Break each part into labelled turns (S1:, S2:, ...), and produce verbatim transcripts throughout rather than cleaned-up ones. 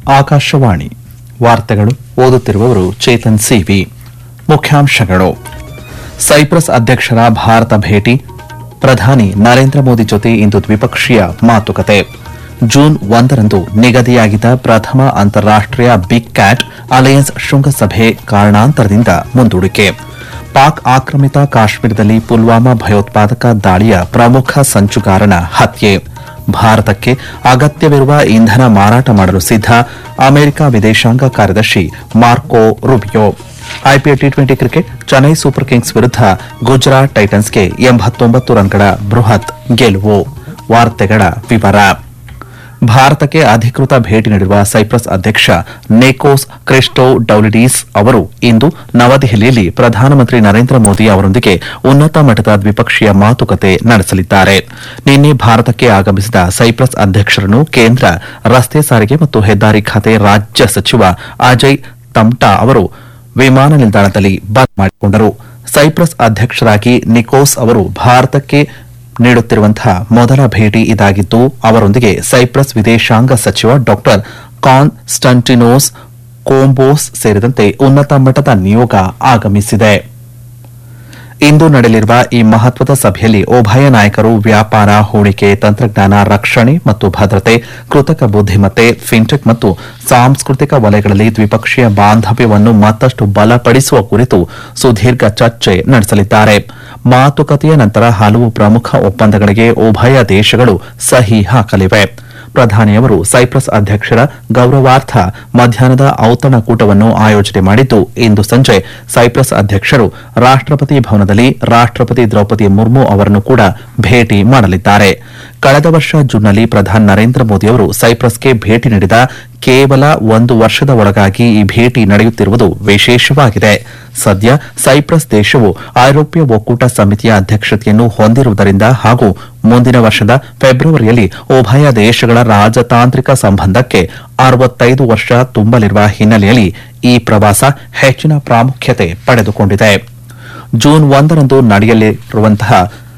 S1: ಆಕಾಶವಾಣಿ ವಾರ್ತೆಗಳು ಓದುತ್ತಿರುವವರು ಚೇತನ್ ಸಿವಿ. ಮುಖ್ಯಾಂಶಗಳು: ಸೈಪ್ರಸ್ ಅಧ್ಯಕ್ಷರ ಭಾರತ ಭೇಟಿ, ಪ್ರಧಾನಿ ನರೇಂದ್ರ ಮೋದಿ ಜೊತೆ ಇಂದು ದ್ವಿಪಕ್ಷೀಯ ಮಾತುಕತೆ. ಜೂನ್ ಒಂದರಂದು ನಿಗದಿಯಾಗಿದ್ದ ಪ್ರಥಮ ಅಂತಾರಾಷ್ಟೀಯ ಬಿಗ್ ಕ್ಯಾಟ್ ಅಲಯನ್ಸ್ ಶೃಂಗಸಭೆ ಕಾರಣಾಂತರದಿಂದ ಮುಂದೂಡಿಕೆ. ಪಾಕ್ ಆಕ್ರಮಿತ ಕಾಶ್ಮೀರದಲ್ಲಿ ಪುಲ್ವಾಮಾ ಭಯೋತ್ಪಾದಕ ದಾಳಿಯ ಪ್ರಮುಖ ಸಂಚುಗಾರನ ಹತ್ಯೆ. ಭಾರತಕ್ಕೆ ಅಗತ್ಯವಿರುವ ಇಂಧನ ಮಾರಾಟ ಮಾಡಲು ಸಿದ್ಧ ಅಮೆರಿಕ ವಿದೇಶಾಂಗ ಕಾರ್ಯದರ್ಶಿ ಮಾರ್ಕೊ Rubio. IPL T twenty cricket, Chennai super Kings ವಿರುದ್ಧ ಗುಜರಾತ್ ಟೈಟನ್ಸ್ಗೆ ಎಂಬತ್ತೊಂಬತ್ತು ರನ್ಗಳ ಬೃಹತ್ ಗೆಲುವು. ವಾರ್ತೆಗಳ ವಿವರ. ಭಾರತಕ್ಕೆ ಅಧಿಕೃತ ಭೇಟಿ ನೀಡಿರುವ ಸೈಪ್ರಸ್ ಅಧ್ಯಕ್ಷ ನಿಕೋಸ್ ಕ್ರಿಸ್ಟೋಡೌಲಿಡೀಸ್ ಅವರು ಇಂದು ನವದೆಹಲಿಯಲ್ಲಿ ಪ್ರಧಾನಮಂತ್ರಿ ನರೇಂದ್ರ ಮೋದಿ ಅವರೊಂದಿಗೆ ಉನ್ನತ ಮಟ್ಟದ ದ್ವಿಪಕ್ಷೀಯ ಮಾತುಕತೆ ನಡೆಸಲಿದ್ದಾರೆ. ನಿನ್ನೆ ಭಾರತಕ್ಕೆ ಆಗಮಿಸಿದ ಸೈಪ್ರಸ್ ಅಧ್ಯಕ್ಷರನ್ನು ಕೇಂದ್ರ ರಸ್ತೆ ಸಾರಿಗೆ ಮತ್ತು ಹೆದ್ದಾರಿ ಖಾತೆ ರಾಜ್ಯ ಸಚಿವ ಅಜಯ್ ತಮ್ಟಾ ಅವರು ವಿಮಾನ ನಿಲ್ದಾಣದಲ್ಲಿ ಬಂದ್ ಮಾಡಿಕೊಂಡರು. ಸೈಪ್ರಸ್ ಅಧ್ಯಕ್ಷರಾಗಿ ನಿಕೋಸ್ ಅವರು ಭಾರತಕ್ಕೆ ನೀಡುತ್ತಿರುವಂತಹ ಮೊದಲ ಭೇಟಿ ಇದಾಗಿದ್ದು, ಅವರೊಂದಿಗೆ ಸೈಪ್ರಸ್ ವಿದೇಶಾಂಗ ಸಚಿವ ಡಾ ಕಾನ್ಸ್ಟಂಟಿನೋಸ್ ಕೋಂಬೋಸ್ ಸೇರಿದಂತೆ ಉನ್ನತ ಮಟ್ಟದ ನಿಯೋಗ ಆಗಮಿಸಿದೆ. ಇಂದು ನಡೆಯಲಿರುವ ಈ ಮಹತ್ವದ ಸಭೆಯಲ್ಲಿ ಉಭಯ ನಾಯಕರು ವ್ಯಾಪಾರ, ಹೂಡಿಕೆ, ತಂತ್ರಜ್ಞಾನ, ರಕ್ಷಣೆ ಮತ್ತು ಭದ್ರತೆ, ಕೃತಕ ಬುದ್ದಿಮತ್ತೆ, ಫಿನ್ಟೆಕ್ ಮತ್ತು ಸಾಂಸ್ಕೃತಿಕ ವಲಯಗಳಲ್ಲಿ ದ್ವಿಪಕ್ಷೀಯ ಬಾಂಧವ್ಯವನ್ನು ಮತ್ತಷ್ಟು ಬಲಪಡಿಸುವ ಕುರಿತು ಸುದೀರ್ಘ ಚರ್ಚೆ ನಡೆಸಲಿದ್ದಾರೆ. ಮಾತುಕತೆಯ ನಂತರ ಹಲವು ಪ್ರಮುಖ ಒಪ್ಪಂದಗಳಿಗೆ ಉಭಯ ದೇಶಗಳು ಸಹಿ ಹಾಕಲಿವೆ. ಪ್ರಧಾನಿಯವರು ಸೈಪ್ರಸ್ ಅಧ್ಯಕ್ಷರ ಗೌರವಾರ್ಥ ಮಧ್ಯಾಹ್ನದ ಔತಣಕೂಟವನ್ನು ಆಯೋಜನೆ ಮಾಡಿದ್ದು, ಇಂದು ಸಂಜೆ ಸೈಪ್ರಸ್ ಅಧ್ಯಕ್ಷರು ರಾಷ್ಟಪತಿ ಭವನದಲ್ಲಿ ರಾಷ್ಟಪತಿ ದ್ರೌಪದಿ ಮುರ್ಮು ಅವರನ್ನು ಕೂಡ ಭೇಟಿ ಮಾಡಲಿದ್ದಾರೆ. ಕಳೆದ ವರ್ಷ ಜೂನ್ನಲ್ಲಿ ಪ್ರಧಾನಿ ನರೇಂದ್ರ ಮೋದಿ ಅವರು ಸೈಪ್ರಸ್ಗೆ ಭೇಟಿ ನೀಡಿದ ಕೇವಲ ಒಂದು ವರ್ಷದ ಒಳಗಾಗಿ ಈ ಭೇಟಿ ನಡೆಯುತ್ತಿರುವುದು ವಿಶೇಷವಾಗಿದೆ. ಸದ್ಯ ಸೈಪ್ರಸ್ ದೇಶವು ಐರೋಪ್ಯ ಒಕ್ಕೂಟ ಸಮಿತಿಯ ಅಧ್ಯಕ್ಷತೆಯನ್ನು ಹೊಂದಿರುವುದರಿಂದ ಹಾಗೂ ಮುಂದಿನ ವರ್ಷದ ಫೆಬ್ರವರಿಯಲ್ಲಿ ಉಭಯ ದೇಶಗಳ ರಾಜತಾಂತ್ರಿಕ ಸಂಬಂಧಕ್ಕೆ ಅರವತ್ತೈದು ವರ್ಷ ತುಂಬಲಿರುವ ಹಿನ್ನೆಲೆಯಲ್ಲಿ ಈ ಪ್ರವಾಸ ಹೆಚ್ಚಿನ ಪ್ರಾಮುಖ್ಯತೆ ಪಡೆದುಕೊಂಡಿದೆ. ಜೂನ್ ಒಂದರಂದು ನಡೆಯಲಿರುವಂತಹ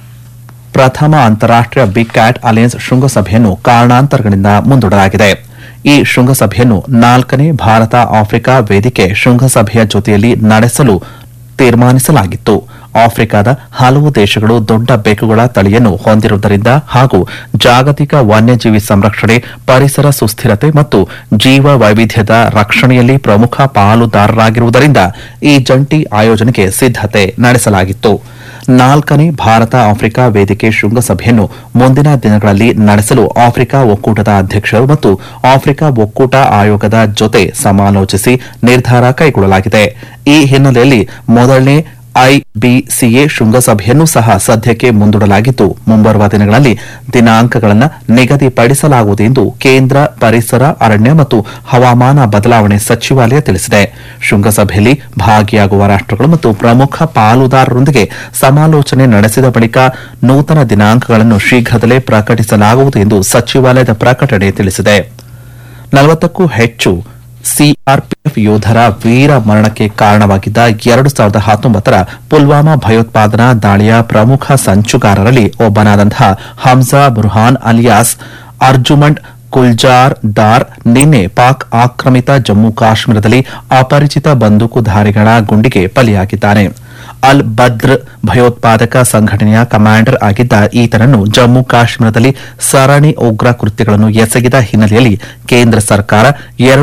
S1: ಪ್ರಥಮ ಅಂತಾರಾಷ್ಟೀಯ ಬಿಗ್ ಕ್ಯಾಟ್ ಅಲಯನ್ಸ್ ಶೃಂಗಸಭೆಯನ್ನು ಕಾರಣಾಂತರಗಳಿಂದ ಮುಂದೂಡಲಾಗಿದೆ. ಈ ಶೃಂಗಸಭೆಯನ್ನು ನಾಲ್ಕನೇ ಭಾರತ ಆಫ್ರಿಕಾ ವೇದಿಕೆ ಶೃಂಗಸಭೆಯ ಜೊತೆಯಲ್ಲಿ ನಡೆಸಲು ತೀರ್ಮಾನಿಸಲಾಗಿತ್ತು. ಆಫ್ರಿಕಾದ ಹಲವು ದೇಶಗಳು ದೊಡ್ಡ ಬೆಕ್ಕುಗಳ ತಳಿಯನ್ನು ಹೊಂದಿರುವುದರಿಂದ ಹಾಗೂ ಜಾಗತಿಕ ವನ್ಯಜೀವಿ ಸಂರಕ್ಷಣೆ, ಪರಿಸರ ಸುಸ್ಥಿರತೆ ಮತ್ತು ಜೀವ ವೈವಿಧ್ಯದ ರಕ್ಷಣೆಯಲ್ಲಿ ಪ್ರಮುಖ ಪಾಲುದಾರರಾಗಿರುವುದರಿಂದ ಈ ಜಂಟಿ ಆಯೋಜನೆಗೆ ಸಿದ್ದತೆ ನಡೆಸಲಾಗಿತ್ತು. ನಾಲ್ಕನೇ ಭಾರತ ಆಫ್ರಿಕಾ ವೇದಿಕೆ ಶೃಂಗಸಭೆಯನ್ನು ಮುಂದಿನ ದಿನಗಳಲ್ಲಿ ನಡೆಸಲು ಆಫ್ರಿಕಾ ಒಕ್ಕೂಟದ ಅಧ್ಯಕ್ಷರು ಮತ್ತು ಆಫ್ರಿಕಾ ಒಕ್ಕೂಟ ಆಯೋಗದ ಜೊತೆ ಸಮಾಲೋಚಿಸಿ ನಿರ್ಧಾರ ಕೈಗೊಳ್ಳಲಾಗಿದೆ. ಈ ಹಿನ್ನೆಲೆಯಲ್ಲಿ ಮೊದಲನೇ ಐಬಿಸಿಎ ಶೃಂಗಸಭೆಯನ್ನು ಸಹ ಸದ್ಯಕ್ಕೆ ಮುಂದೂಡಲಾಗಿದ್ದು, ಮುಂಬರುವ ದಿನಗಳಲ್ಲಿ ದಿನಾಂಕಗಳನ್ನು ನಿಗದಿಪಡಿಸಲಾಗುವುದು ಎಂದು ಕೇಂದ್ರ ಪರಿಸರ, ಅರಣ್ಯ ಮತ್ತು ಹವಾಮಾನ ಬದಲಾವಣೆ ಸಚಿವಾಲಯ ತಿಳಿಸಿದೆ. ಶೃಂಗಸಭೆಯಲ್ಲಿ ಭಾಗಿಯಾಗುವ ರಾಷ್ಟಗಳು ಮತ್ತು ಪ್ರಮುಖ ಪಾಲುದಾರರೊಂದಿಗೆ ಸಮಾಲೋಚನೆ ನಡೆಸಿದ ಬಳಿಕ ನೂತನ ದಿನಾಂಕಗಳನ್ನು ಶೀಘ್ರದಲ್ಲೇ ಪ್ರಕಟಿಸಲಾಗುವುದು ಎಂದು ಸಚಿವಾಲಯದ ಪ್ರಕಟಣೆ ತಿಳಿಸಿದೆ. ನಲವತ್ತಕ್ಕೂ ಹೆಚ್ಚು ಸಿಆರ್ಪಿಎಫ್ ಯೋಧರ ವೀರ ಮರಣಕ್ಕೆ ಕಾರಣವಾಗಿದ್ದ ಎರಡು ಸಾವಿರದ ಹತ್ತೊಂಬತ್ತರ ಪುಲ್ವಾಮಾ ಭಯೋತ್ಪಾದನಾ ದಾಳಿಯ ಪ್ರಮುಖ ಸಂಚುಗಾರರಲ್ಲಿ ಒಬ್ಬನಾದಂತಹ ಹಮ್ಜಾ ಬುರ್ಹಾನ್ ಅಲಿಯಾಸ್ ಅರ್ಜುಮಂಡ್ ಗುಲ್ಜಾರ್ ದಾರ್ ನಿನ್ನೆ ಪಾಕ್ ಆಕ್ರಮಿತ ಜಮ್ಮು ಕಾಶ್ಮೀರದಲ್ಲಿ ಅಪರಿಚಿತ ಬಂದೂಕುಧಾರಿಗಳ ಗುಂಡಿಗೆ ಬಲಿಯಾಗಿದ್ದಾನೆ. ಅಲ್ ಬದ್ರ್ ಭಯೋತ್ಪಾದಕ ಸಂಘಟನೆಯ ಕಮಾಂಡರ್ ಆಗಿದ್ದ ಈತನನ್ನು ಜಮ್ಮು ಕಾಶ್ಮೀರದಲ್ಲಿ ಸರಣಿ ಉಗ್ರ ಕೃತ್ಯಗಳನ್ನು ಎಸಗಿದ ಹಿನ್ನೆಲೆಯಲ್ಲಿ ಕೇಂದ್ರ ಸರ್ಕಾರ ಎರಡು